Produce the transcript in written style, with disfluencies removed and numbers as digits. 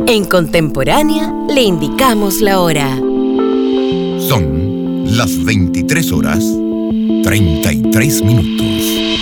En Contemporánea le indicamos la hora. Son las 23 horas 33 minutos.